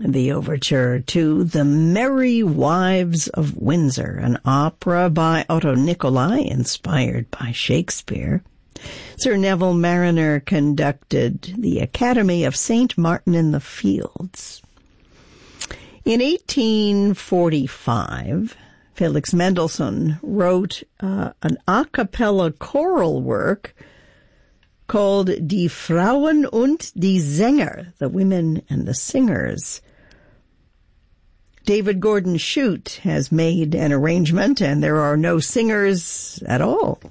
the overture to The Merry Wives of Windsor, an opera by Otto Nicolai, inspired by Shakespeare. Sir Neville Marriner conducted the Academy of St. Martin in the Fields. In 1845, Felix Mendelssohn wrote an a cappella choral work called Die Frauen und die Sänger, the Women and the Singers. David Gordon Shute has made an arrangement, and there are no singers at all.